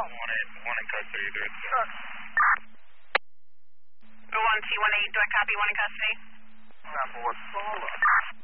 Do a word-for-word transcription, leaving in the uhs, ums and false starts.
one eight, one in custody, direct. one T one eight, do I copy one in custody? Number one, follow.